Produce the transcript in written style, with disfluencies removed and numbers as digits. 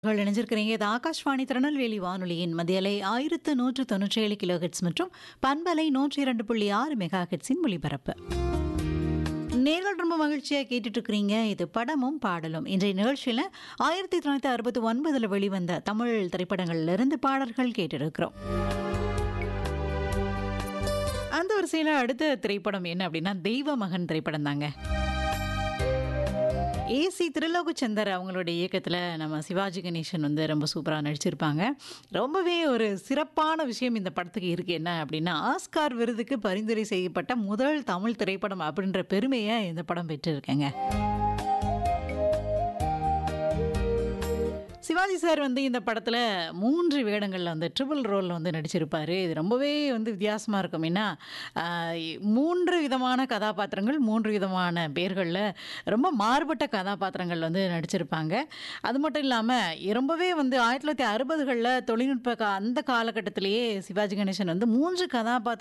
இணைஞ்சிருக்கிறீங்க. இது ஆகாஷ்வாணி திருநெல்வேலி வானொலியின் மதியலை 1197 கிலோஹெட்ஸ் மற்றும் பண்பலை 102.6 மெகா ஹெட்ஸின் ஒலிபரப்பு. நேர்கள் ரொம்ப மகிழ்ச்சியாக கேட்டுட்டு இருக்கிறீங்க. இது படமும் பாடலும். இன்றைய நிகழ்ச்சியில் 1969 வெளிவந்த தமிழ் திரைப்படங்கள்ல இருந்து பாடல்கள் கேட்டிருக்கிறோம். அந்த வரிசையில் அடுத்த திரைப்படம் என்ன அப்படின்னா தெய்வ மகன் திரைப்படம் தாங்க. ஏசி திருலோகச்சந்தர் அவங்களுடைய இயக்கத்தில் நம்ம சிவாஜி கணேசன் வந்து ரொம்ப சூப்பராக நடிச்சிருப்பாங்க. ரொம்பவே ஒரு சிறப்பான விஷயம் இந்த படத்துக்கு இருக்குது. என்ன அப்படின்னா ஆஸ்கார் விருதுக்கு பரிந்துரை செய்யப்பட்ட முதல் தமிழ் திரைப்படம் அப்படின்ற பெருமையை இந்த படம் பெற்றிருக்கேங்க. சிவாஜி சார் வந்து இந்த படத்தில் 3 வேடங்களில் வந்து ட்ரிபிள் ரோலில் வந்து நடிச்சிருப்பார். இது ரொம்பவே வந்து வித்தியாசமாக இருக்கும். ஏன்னா 3 விதமான கதாபாத்திரங்கள் 3 விதமான பேர்களில் ரொம்ப மாறுபட்ட கதாபாத்திரங்கள் வந்து நடிச்சிருப்பாங்க. அது மட்டும் இல்லாமல் ரொம்பவே வந்து 1960களில் தொழில்நுட்ப அந்த காலகட்டத்திலேயே சிவாஜி கணேசன் வந்து 3 கதாபாத்திரம்